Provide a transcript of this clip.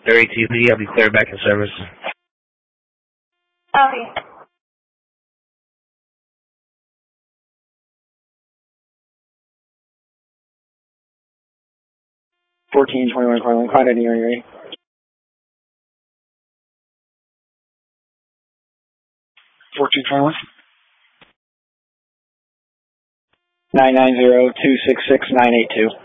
32, PD, I'll be cleared back in service. Okay. 1421 Carlin, Clyde, are you ready? 1421. 990-266-982.